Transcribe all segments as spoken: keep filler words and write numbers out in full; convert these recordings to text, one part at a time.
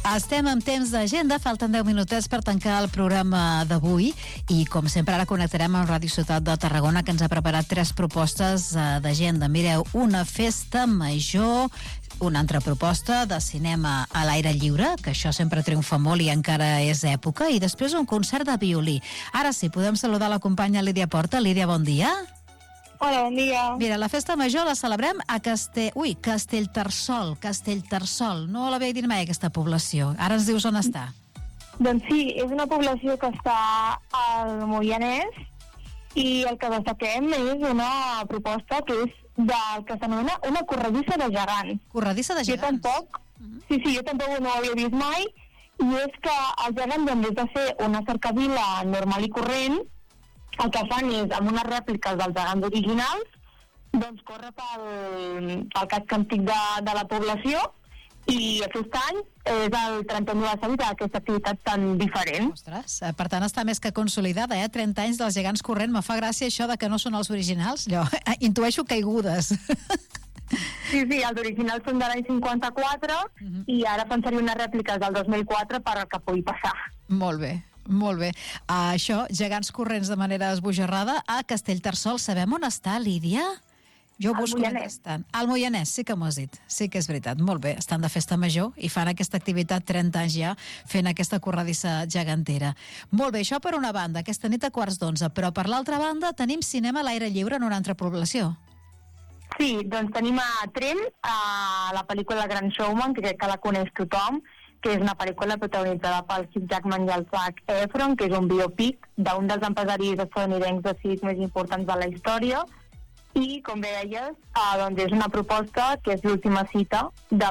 Estem en temps d'agenda, falten deu minutets per tancar el programa d'avui i, com sempre, ara connectarem amb Ràdio Ciutat de Tarragona, que ens ha preparat tres propostes d'agenda. Mireu, una festa major, una altra proposta de cinema a l'aire lliure, que això sempre triomfa molt i encara és època, i després un concert de violí. Ara sí, podem saludar la companya Lídia Porta. Lídia, bon dia. Hola, bon dia. Mira, la festa major la celebrem a Castell... Ui, Castellterçol, Castellterçol. No l'havia dit mai, aquesta població. Ara ens dius on està. Doncs sí, és una població que està al Moianès i el que destaquem és una proposta que és del que s'anomena una corredissa de gegants. Corredissa de gegants? Jo tampoc, uh-huh. sí, sí, jo tampoc no ho havia vist mai, i és que el gegant, doncs, és de fer una cercavila normal i corrent. El que fan és, amb unes rèpliques dels gegants originals, doncs corre pel, pel casc antic de, de la població, i aquest any és el trentè aniversari d'aquesta activitat tan diferent. Ostres, per tant està més que consolidada, eh? trenta anys dels gegants corrent. Me fa gràcia això de que no són els originals. Jo intueixo caigudes. Sí, sí, els originals són de l'any cinquanta-quatre uh-huh. i ara fan servir unes rèpliques del dos mil quatre per al que pugui passar. Molt bé. Molt bé. Uh, això, gegants corrents de manera esbojarrada a Castellterçol. Sabem on està, Lídia? Jo ho busco mentrestant. Al Moianès, sí que m'ho has dit. Sí que és veritat. Molt bé. Estan de festa major i fan aquesta activitat trenta anys ja, fent aquesta corredissa gegantera. Molt bé, això per una banda, aquesta nit a quarts d'onze, però per l'altra banda tenim cinema a l'aire lliure en una altra població. Sí, doncs tenim a Tremp, a la pel·lícula Gran Showman, que crec que la coneix tothom, que és una pel·lícula protagonitzada pel Hugh Jackman i el Zac Efron, que és un biopic d'un dels empresaris estadounidencs decidits més importants de la història. I, com bé deies, eh, doncs és una proposta que és l'última cita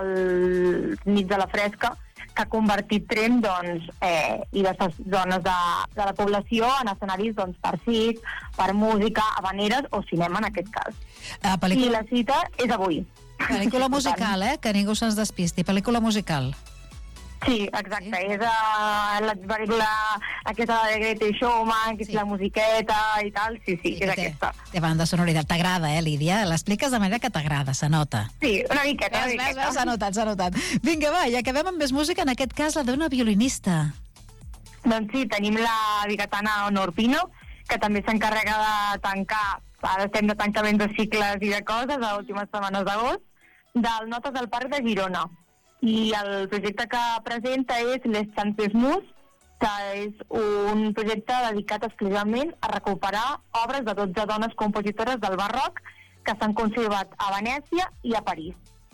del Nit de la Fresca, que ha convertit Tremp, doncs, eh, i diverses zones de, de la població en escenaris, doncs, per circ, per música, habaneres o cinema, en aquest cas. Uh, pel·lícula... I la cita és avui. Pel·lícula musical, eh? Que ningú se'ns despisti. Pel·lícula musical. Sí, exacte. Sí. És uh, la pel·lícula aquesta de Great Showman, que sí. És la musiqueta i tal. Sí, sí, sí és té, aquesta. Té banda sonoritat. T'agrada, eh, Lídia? L'expliques de manera que t'agrada, s'anota. Sí, una miqueta, una miqueta. S'ha notat, s'ha notat. Vinga, va, i acabem amb més música, en aquest cas la d'una violinista. Doncs sí, tenim la bigatana Honor Pino, que també s'encarrega de tancar, ara estem de tancament de cicles i de coses, a les últimes setmanes d'agost, del Notes del Parc de Girona. I el projecte que presenta és Les Chances Mus, que és un projecte dedicat exclusivament a recuperar obres de dotze dones compositores del barroc que s'han conservat a Venècia i a París.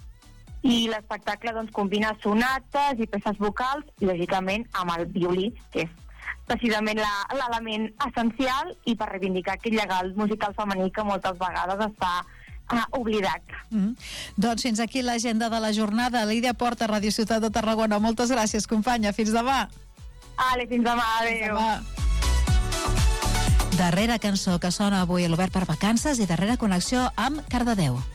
I l'espectacle, doncs, combina sonates i peces vocals, lògicament amb el violí, que és precisament la, l'element essencial, i per reivindicar aquest llegat musical femení que moltes vegades està Ah, oblidat. Mm. Doncs fins aquí l'agenda de la jornada. Lídia Porta, Ràdio Ciutat de Tarragona. Moltes gràcies, companya. Fins demà. Ale, fins demà. Adéu. Fins demà. Darrera cançó que sona avui a l'Obert per Vacances i darrera connexió amb Cardedeu.